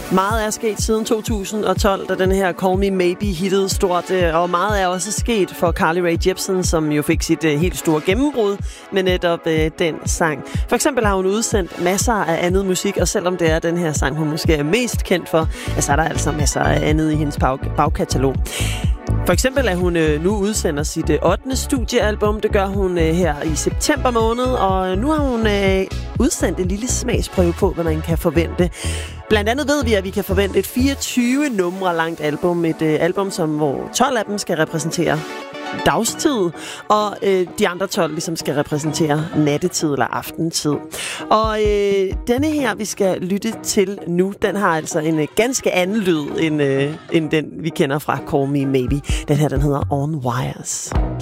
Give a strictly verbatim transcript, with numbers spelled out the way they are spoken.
Meget er sket siden to tusind og tolv, da den her Call Me Maybe hittede stort, og meget er også sket for Carly Rae Jepsen, som jo fik sit helt store gennembrud med netop øh, den sang. For eksempel har hun udsendt masser af andet musik, og selvom det er den her sang, hun måske er mest kendt for, ja, så er der altså masser af andet i hendes bag- bagkatalog. For eksempel er hun øh, nu udsender sit øh, ottende studiealbum. Det gør hun øh, her i september måned, og nu har hun øh, udsendt en lille smagsprøve på, hvad man kan forvente. Blandt andet ved vi, at vi kan forvente et fireogtyve numre langt album. Et øh, album, som, hvor tolv af dem skal repræsentere dagstid, og øh, de andre tolv ligesom skal repræsentere nattetid eller aftentid. Og øh, denne her, vi skal lytte til nu, den har altså en øh, ganske anden lyd, end, øh, end den, vi kender fra Call Me Maybe. Den her, den hedder On Wires.